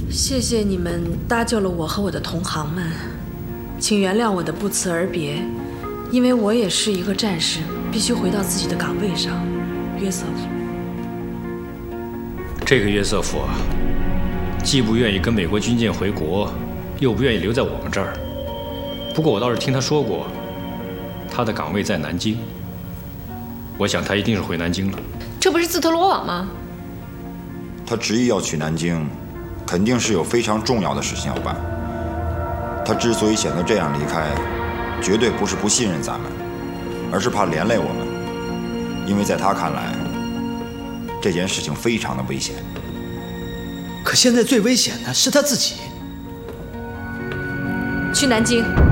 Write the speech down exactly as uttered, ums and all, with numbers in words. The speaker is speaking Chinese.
谢谢你们搭救了我和我的同行们，请原谅我的不辞而别，因为我也是一个战士，必须回到自己的岗位上。约瑟夫， 这个约瑟夫啊，既不愿意跟美国军舰回国，又不愿意留在我们这儿。不过我倒是听他说过，他的岗位在南京。我想他一定是回南京了。 这不是自投罗网吗？ 他执意要去南京，肯定是有非常重要的事情要办。他之所以选择这样离开，绝对不是不信任咱们，而是怕连累我们。因为在他看来，这件事情非常的危险。 可现在最危险的是他自己。 去南京。